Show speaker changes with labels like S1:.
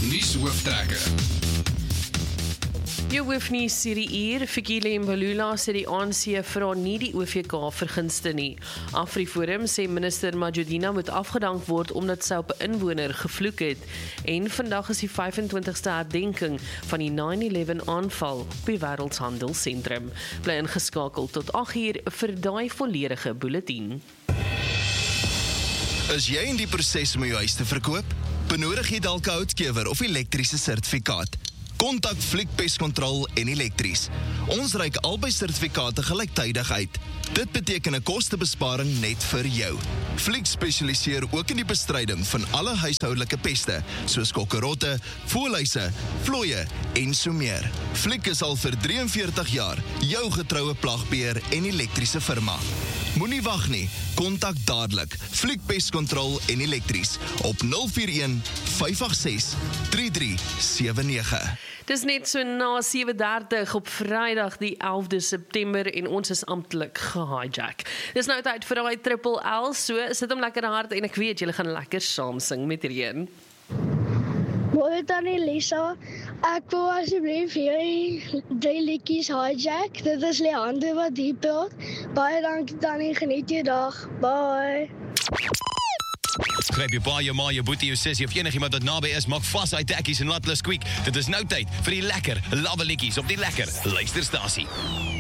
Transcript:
S1: Nuushooftrekke.
S2: Jou hoofnuus hierdie uur, Fikile Mbalula sê die ANC vra nie die OVK vergunste nie. AfriForum sê minister Majudina moet afgedank word omdat sy op 'n inwoner gevloek het. En vandag is die 25ste herdenking van die 9/11 aanval op die Wêreldhandelsentrum. Bly ingeskakel tot 8uur vir daai volledige bulletin.
S3: Is jy in die proses om jou huis te verkoop? Benodig jy dalk 'n houtkewer of elektriese sertifikaat? Kontak Fliek Pestcontrol en Elektries. Ons reik albei sertifikate gelyktydig uit. Dit beteken 'n kostebesparing net vir jou. Fliek spesialiseer ook in die bestryding van alle huishoudelike peste, soos kokkerotte, voëlhuise, vlooie en so meer. Fliek is al vir 43 jaar jou getroue plagbeheer en elektriese firma. Moenie wag nie, kontak dadelik Fliek Pestcontrol en Elektries op 041 586 3379.
S2: Dis net so na 7:30 op Vrydag die 11de September en ons is amptelik gehijack. Dis nou tyd vir daai Triple L, so sit hom lekker hard en ek weet julle gaan lekker saam sing met hierdie.
S4: Môre tannie Lisa, ek wil asseblief hierdie 3 liedjies hijack. Dit is Leandro wat hier praat. Baie dankie tannie, geniet jou dag. Bye.
S5: Gryp jou pa, jou ma, jou boetie, jou sussie of enigiemand wat naby is, maak vas uit tekkies en laat hulle squeak. Dit is nou tyd vir die lekker, lawwe liedjies op die lekker luisterstasie.